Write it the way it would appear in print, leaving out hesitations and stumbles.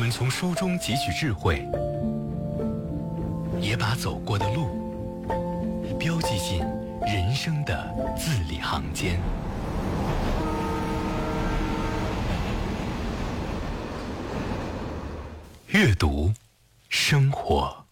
们从书中汲取智慧，也把走过的路标记进人生的字里行间。阅读，生活。